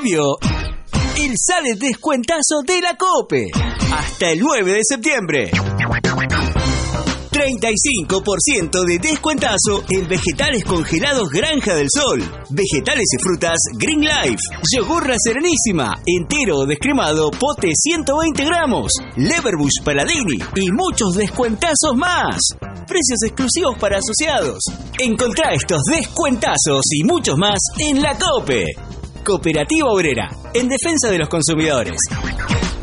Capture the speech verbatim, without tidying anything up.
volvió el Sale Descuentazo de la COPE. Hasta el nueve de septiembre. treinta y cinco por ciento de descuentazo en vegetales congelados Granja del Sol, vegetales y frutas Green Life, yogur La Serenísima, entero o descremado, pote ciento veinte gramos, Leverbush Paladini y muchos descuentazos más. Precios exclusivos para asociados. Encontrá estos descuentazos y muchos más en la COPE. Cooperativa Obrera, en defensa de los consumidores.